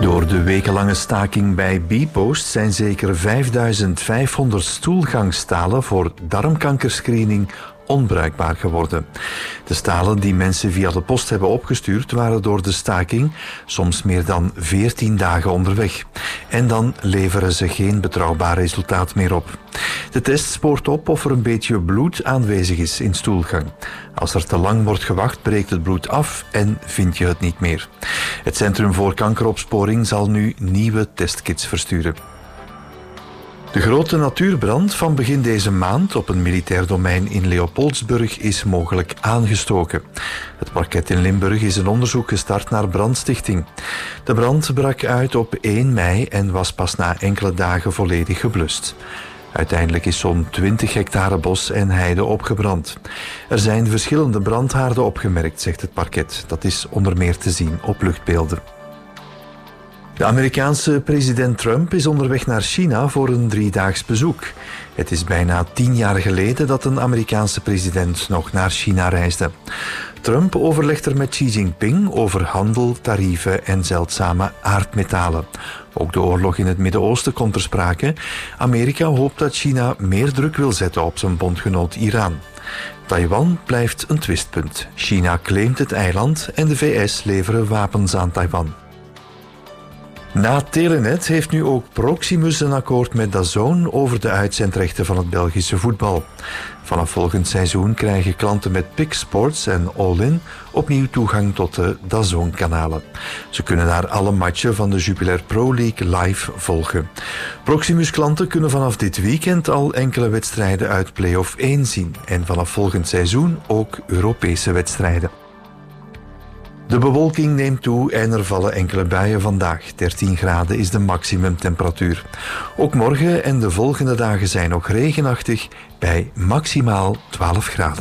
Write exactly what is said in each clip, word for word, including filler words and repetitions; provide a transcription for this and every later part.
Door de wekenlange staking bij Bpost zijn zeker vijfduizend vijfhonderd stoelgangstalen voor darmkankerscreening onbruikbaar geworden. De stalen die mensen via de post hebben opgestuurd waren door de staking soms meer dan veertien dagen onderweg. En dan leveren ze geen betrouwbaar resultaat meer op. De test spoort op of er een beetje bloed aanwezig is in stoelgang. Als er te lang wordt gewacht, breekt het bloed af en vind je het niet meer. Het Centrum voor Kankeropsporing zal nu nieuwe testkits versturen. De grote natuurbrand van begin deze maand op een militair domein in Leopoldsburg is mogelijk aangestoken. Het parket in Limburg is een onderzoek gestart naar brandstichting. De brand brak uit op één mei en was pas na enkele dagen volledig geblust. Uiteindelijk is zo'n twintig hectare bos en heide opgebrand. Er zijn verschillende brandhaarden opgemerkt, zegt het parket. Dat is onder meer te zien op luchtbeelden. De Amerikaanse president Trump is onderweg naar China voor een driedaags bezoek. Het is bijna tien jaar geleden dat een Amerikaanse president nog naar China reisde. Trump overlegt er met Xi Jinping over handel, tarieven en zeldzame aardmetalen. Ook de oorlog in het Midden-Oosten komt ter sprake. Amerika hoopt dat China meer druk wil zetten op zijn bondgenoot Iran. Taiwan blijft een twistpunt. China claimt het eiland en de V S leveren wapens aan Taiwan. Na Telenet heeft nu ook Proximus een akkoord met DAZN over de uitzendrechten van het Belgische voetbal. Vanaf volgend seizoen krijgen klanten met P I K Sports en All-in opnieuw toegang tot de DAZN-kanalen. Ze kunnen daar alle matchen van de Jupiler Pro League live volgen. Proximus-klanten kunnen vanaf dit weekend al enkele wedstrijden uit Play-off één zien en vanaf volgend seizoen ook Europese wedstrijden. De bewolking neemt toe en er vallen enkele buien vandaag. dertien graden is de maximumtemperatuur. Ook morgen en de volgende dagen zijn nog regenachtig bij maximaal twaalf graden.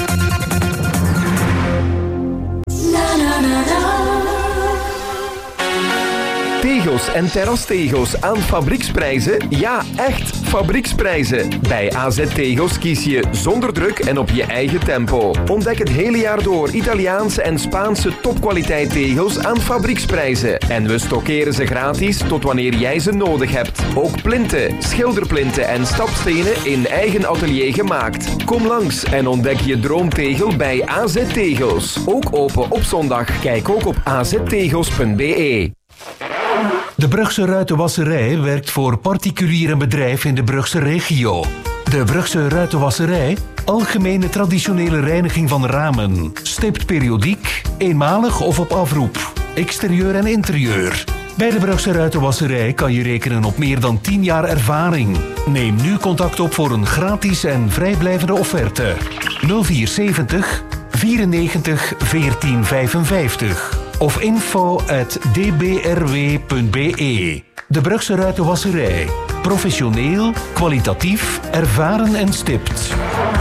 Tegels en terrastegels aan fabrieksprijzen? Ja, echt fabrieksprijzen. Bij A Z Tegels kies je zonder druk en op je eigen tempo. Ontdek het hele jaar door Italiaanse en Spaanse topkwaliteit tegels aan fabrieksprijzen. En we stockeren ze gratis tot wanneer jij ze nodig hebt. Ook plinten, schilderplinten en stapstenen in eigen atelier gemaakt. Kom langs en ontdek je droomtegel bij A Z Tegels. Ook open op zondag. Kijk ook op a z tegels punt b e. De Brugse Ruitenwasserij werkt voor particulier en bedrijf in de Brugse regio. De Brugse Ruitenwasserij, algemene traditionele reiniging van ramen, stipt periodiek, eenmalig of op afroep, exterieur en interieur. Bij de Brugse Ruitenwasserij kan je rekenen op meer dan tien jaar ervaring. Neem nu contact op voor een gratis en vrijblijvende offerte. nul vier zeventig vierennegentig veertien vijfenvijftig of info at d b r w punt b e. De Brugse Ruitenwasserij. Professioneel, kwalitatief, ervaren en stipt.